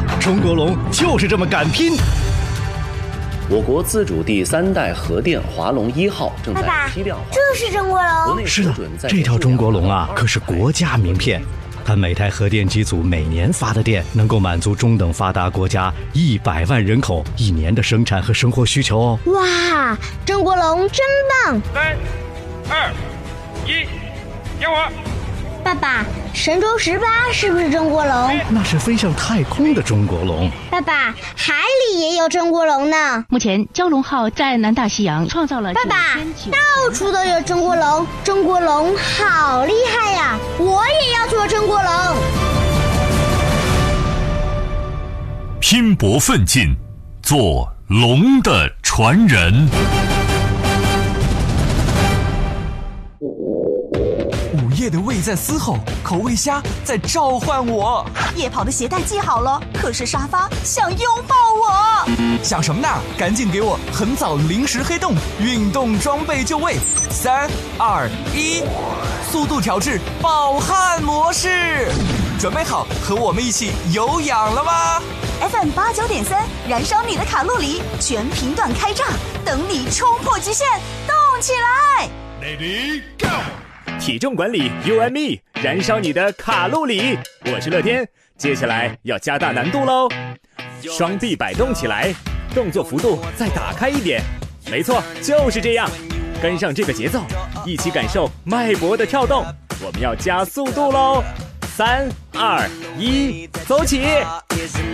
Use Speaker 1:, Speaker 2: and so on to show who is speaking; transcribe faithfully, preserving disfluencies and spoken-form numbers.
Speaker 1: 中国龙就是这么敢拼。
Speaker 2: 我国自主第三代核电华龙一号正在批量化。
Speaker 3: 这是中国龙？
Speaker 1: 是的，这条中国龙啊，可是国家名片。它每台核电机组每年发的电，能够满足中等发达国家一百万人口一年的生产和生活需求哦。
Speaker 3: 哇，中国龙真棒！
Speaker 4: 三、二、一，点火！
Speaker 3: 爸爸，神舟十八是不是中国龙？
Speaker 1: 那是飞向太空的中国龙。
Speaker 3: 爸爸，海里也有中国龙呢。
Speaker 5: 目前蛟龙号在南大西洋创造了
Speaker 3: 爸爸，到处都有中国龙，中国龙好厉害呀！我也要做中国龙。
Speaker 6: 拼搏奋进，做龙的传人。
Speaker 7: 午夜的味在嘶吼，口味虾在召唤我。
Speaker 8: 夜跑的鞋带系好了，可是沙发想拥抱我。
Speaker 7: 想什么呢？赶紧给我横扫零食黑洞，运动装备就位。三二一，速度调至饱汉模式。准备好和我们一起有氧了吗
Speaker 8: ？F M 八九点三，燃烧你的卡路里，全频段开炸，等你冲破极限，动起来
Speaker 6: ！Ready go！
Speaker 9: 体重管理 U M E， 燃烧你的卡路里。我是乐天，接下来要加大难度喽。双臂摆动起来，动作幅度再打开一点。没错，就是这样。跟上这个节奏，一起感受脉搏的跳动。我们要加速度喽！三二一，走起！